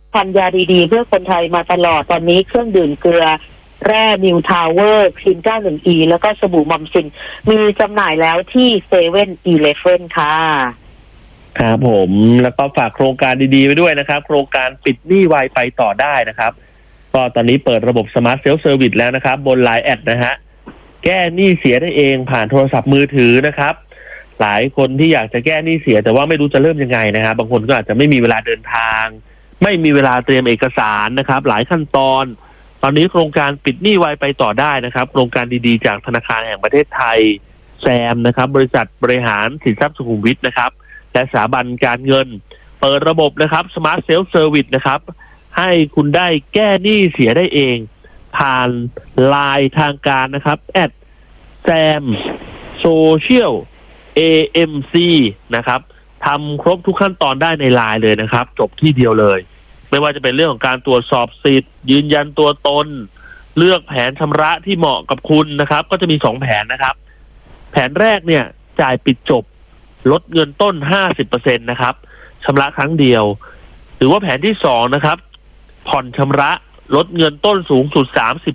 ทานยาดีๆเพื่อคนไทยมาตลอดตอนนี้เครื่องดื่มเกลือแร่นิวทาวเวอร์ครีม91E แล้วก็สบู่มัมซินมีจำหน่ายแล้วที่เซเว่นอีเลฟเว่นค่ะครับผมแล้วก็ฝากโครงการดีๆไว้ด้วยนะครับโครงการปิดหนี้ไวไปต่อได้นะครับก็ตอนนี้เปิดระบบสมาร์ทเซลฟ์เซอร์วิสแล้วนะครับบน LINE แอดนะฮะแก้หนี้เสียได้เองผ่านโทรศัพท์มือถือนะครับหลายคนที่อยากจะแก้หนี้เสียแต่ว่าไม่รู้จะเริ่มยังไงนะครับบางคนก็อาจจะไม่มีเวลาเดินทางไม่มีเวลาเตรียมเอกสารนะครับหลายขั้นตอนนี้โครงการปิดหนี้ไวไปต่อได้นะครับโครงการดีๆจากธนาคารแห่งประเทศไทยแซมนะครับบริษัทบริหารสินทรัพย์สุขุมวิทนะครับและสถาบันการเงินเปิดระบบนะครับ Smart Self Service นะครับให้คุณได้แก้หนี้เสียได้เองผ่านไลน์ทางการนะครับ@sam social amc นะครับทำครบทุกขั้นตอนได้ในไลน์เลยนะครับจบที่เดียวเลยไม่ว่าจะเป็นเรื่องของการตรวจสอบสิทธิ์ยืนยันตัวตนเลือกแผนชำระที่เหมาะกับคุณนะครับก็จะมี2แผนนะครับแผนแรกเนี่ยจ่ายปิดจบลดเงินต้น 50% นะครับชำระครั้งเดียวหรือว่าแผนที่2นะครับผ่อนชำระลดเงินต้นสูงสุด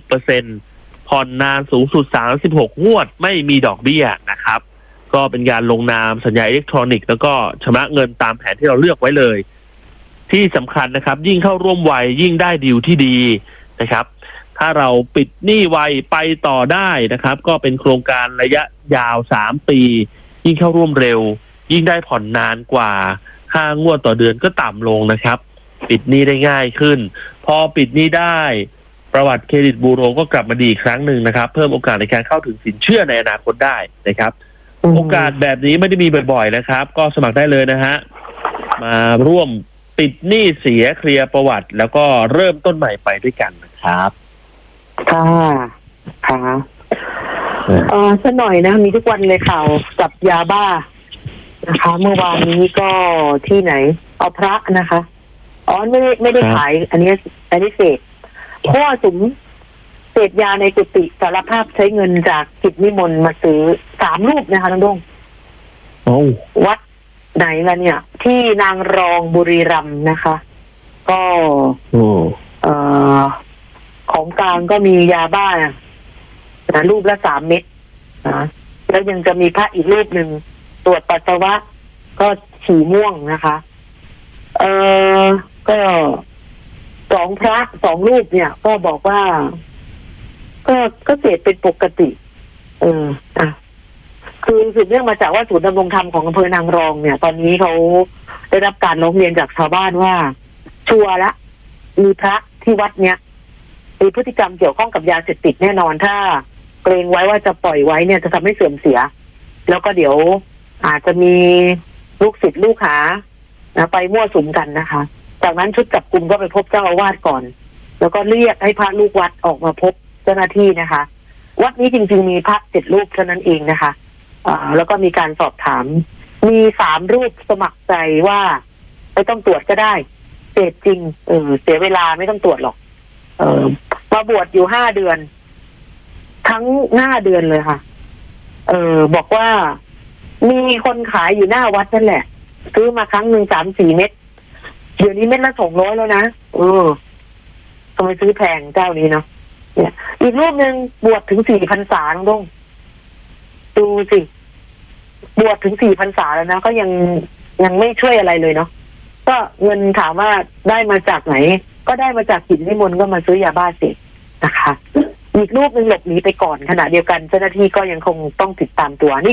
30% ผ่อนนานสูงสุด36งวดไม่มีดอกเบี้ยนะครับก็เป็นการลงนามสัญญาอิเล็กทรอนิกส์แล้วก็ชำระเงินตามแผนที่เราเลือกไว้เลยที่สำคัญนะครับยิ่งเข้าร่วมไวยิ่งได้ดีลที่ดีนะครับถ้าเราปิดหนี้ไวไปต่อได้นะครับก็เป็นโครงการระยะยาว3ปียิ่งเข้าร่วมเร็วยิ่งได้ผ่อนนานกว่าค่างวดต่อเดือนก็ต่ำลงนะครับปิดหนี้ได้ง่ายขึ้นพอปิดหนี้ได้ประวัติเครดิตบูโรก็กลับมาดีอีกครั้งหนึ่งนะครับเพิ่มโอกาสในการเข้าถึงสินเชื่อในอนาคตได้นะครับโอกาสแบบนี้ไม่ได้มีบ่อยๆนะครับก็สมัครได้เลยนะฮะมาร่วมปิดหนี้เสียเคลียร์ประวัติแล้วก็เริ่มต้นใหม่ไปด้วยกันนะครับค่ะค่ะสักหน่อยนะมีทุกวันเลยข่าวจับยาบ้านะคะเมื่อวานนี้ก็ที่ไหนเอาพระนะคะไม่ได้ขายอันนี้เสพเพราะว่าสุมเสพยาในกุฏิสารภาพใช้เงินจากกิจนิมนต์มาซื้อ3รูปนะคะน้องดงวัดไหนล่ะเนี่ยที่นางรองบุรีรัมย์นะคะก็ของกลางก็มียาบ้ารูปละ3 เม็ดนะแล้วยังจะมีพระอีกรูปหนึ่งตรวจปัสสาวะก็ฉี่ม่วงนะคะก็2 พระ 2 รูปเนี่ยก็บอกว่าก็เสพเป็นปกติคือสืบเนื่องมาจากว่าศูนย์ดำรงธรรมของอำเภอนางรองเนี่ยตอนนี้เขาได้รับการร้องเรียนจากชาวบ้านว่าชัวร์ละมีพระที่วัดเนี้ยมีพฤติกรรมเกี่ยวข้องกับยาเสพติดแน่นอนถ้าเกรงไว้ว่าจะปล่อยไว้เนี่ยจะทำให้เสื่อมเสียแล้วก็เดี๋ยวอาจจะมีลูกศิษย์ลูกหาไปมั่วสุมกันนะคะจากนั้นชุดจับกุมก็ไปพบเจ้าอาวาสก่อนแล้วก็เรียกให้พระลูกวัดออกมาพบเจ้าหน้าที่นะคะวัดนี้จริงๆมีพระ7 รูปเท่านั้นเองนะคะแล้วก็มีการสอบถามมี3 รูปสมัครใจว่าไม่ต้องตรวจก็ได้เสพจริงเสียเวลาไม่ต้องตรวจหรอกมาบวชอยู่5 เดือนทั้ง5 เดือนเลยค่ะบอกว่ามีคนขายอยู่หน้าวัดนั่นแหละซื้อมาครั้งหนึ่ง3-4 เม็ดเดี๋ยวนี้เม็ดละ200แล้วนะทำไมซื้อแพงเจ้านี้เนาะเนี่ยอีกรูปหนึ่งบวชถึง4 พรรษาน้องดงดูสิบวชถึง4 พรรษาแล้วนะก็ยังไม่ช่วยอะไรเลยเนาะก็เงินถามว่าได้มาจากไหนก็ได้มาจากกิจนิมนต์ก็มาซื้อยาบ้าเสพนะคะอีกรูปหนึ่งหลบหนีไปก่อนขณะเดียวกันเจ้าหน้าที่ก็ยังคงต้องติดตามตัวนี่